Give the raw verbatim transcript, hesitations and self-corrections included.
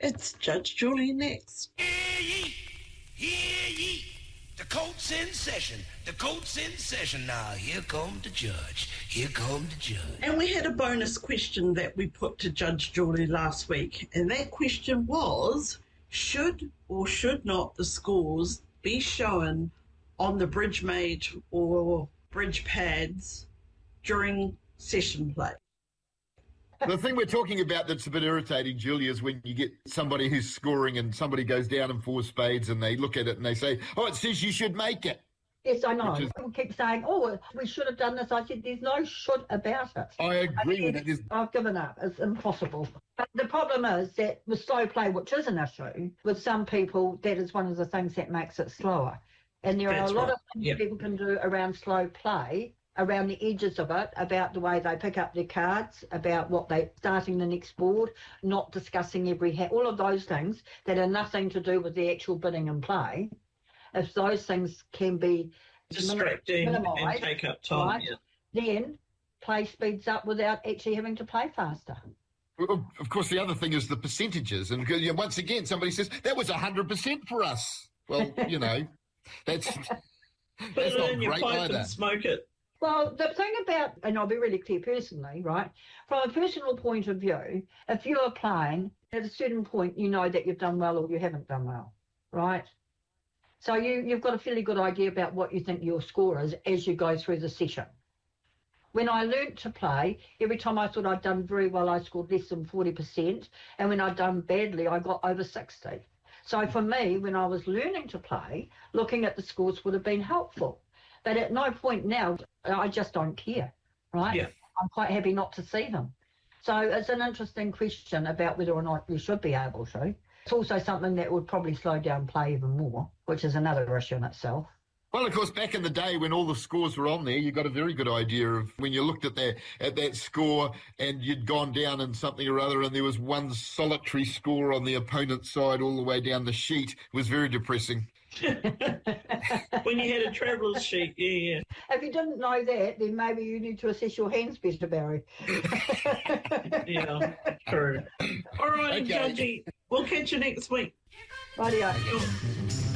It's Judge Julie next. Hear ye! Hear ye! The court's in session. The court's in session now. Here come the judge. Here come the judge. And we had a bonus question that we put to Judge Julie last week. And that question was, should or should not the scores be shown on the Bridgemate or bridge pads during session play? The thing we're talking about that's a bit irritating, Julie, is when you get somebody who's scoring and somebody goes down in four spades and they look at it and they say, oh, it says you should make it. Yes, I know. Is, People keep saying, oh, we should have done this. I said, there's no should about it. I agree with it. There's... I've given up. It's impossible. But the problem is that with slow play, which is an issue, with some people, that is one of the things that makes it slower. And there That's are a lot right. of things Yep. people can do around slow play, around the edges of it, about the way they pick up their cards, about what they starting the next board, not discussing every hand, all of those things that are nothing to do with the actual bidding and play. If those things can be Distracting minimised, and take up time. right, Yeah. then play speeds up without actually having to play faster. Well, of course, the other thing is the percentages. And you know, once again, somebody says, that was one hundred percent for us. Well, you know, that's, Put that's it not in your great pipe either. and smoke it. Well, the thing about, and I'll be really clear personally, right? From a personal point of view, if you are playing, at a certain point, you know that you've done well or you haven't done well, right? So you, you've got a fairly good idea about what you think your score is as you go through the session. When I learnt to play, every time I thought I'd done very well, I scored less than forty percent. And when I'd done badly, I got over sixty. So for me, when I was learning to play, looking at the scores would have been helpful. But at no point now, I just don't care, right? Yeah. I'm quite happy not to see them. So it's an interesting question about whether or not you should be able to. It's also something that would probably slow down play even more, which is another issue in itself. Well, of course, back in the day when all the scores were on there, you got a very good idea of when you looked at that at that score and you'd gone down in something or other and there was one solitary score on the opponent's side all the way down the sheet. It was very depressing. When you had a traveller's sheet, yeah, yeah. If you didn't know that, then maybe you need to assess your hands better, Barry. Yeah, true. All right, Okay. Judgy. We'll catch you next week. Rightio. Sure.